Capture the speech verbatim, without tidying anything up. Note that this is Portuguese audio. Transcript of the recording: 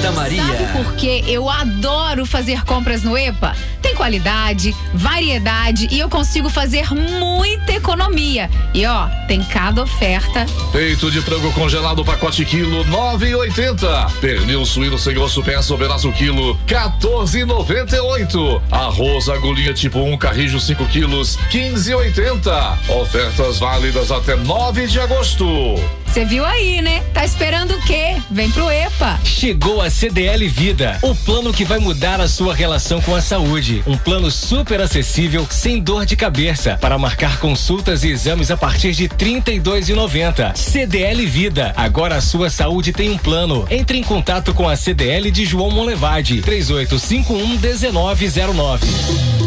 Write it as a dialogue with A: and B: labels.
A: Santa Maria.
B: Sabe por que eu adoro fazer compras no EPA? Tem qualidade, variedade e eu consigo fazer muita economia. E ó, tem cada oferta.
C: Peito de frango congelado, pacote quilo, nove e oitenta. Pernil suíno sem osso, peça pedaço quilo, quatorze e noventa e oito. Arroz agulhinha tipo um, carrijo cinco quilos, quinze e oitenta. Ofertas válidas até nove de agosto.
B: Você viu aí, né? Tá esperando o quê? Vem pro EPA.
A: Chegou a C D L Vida, o plano que vai mudar a sua relação com a saúde. Um plano super acessível, sem dor de cabeça, para marcar consultas e exames a partir de trinta e dois reais e noventa centavos. C D L Vida, agora a sua saúde tem um plano. Entre em contato com a C D L de João Monlevade, três oito cinco um um nove zero nove.